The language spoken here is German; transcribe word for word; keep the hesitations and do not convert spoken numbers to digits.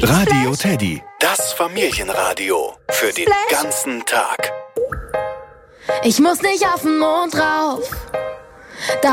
Radio Teddy, das Familienradio für den ganzen Tag. Ich muss nicht auf den Mond rauf.